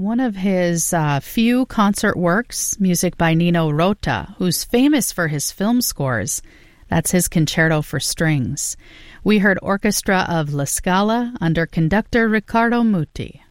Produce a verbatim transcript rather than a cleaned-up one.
one of his uh, few concert works, music by Nino Rota, who's famous for his film scores. That's his Concerto for Strings. We heard Orchestra of La Scala under conductor Riccardo Muti.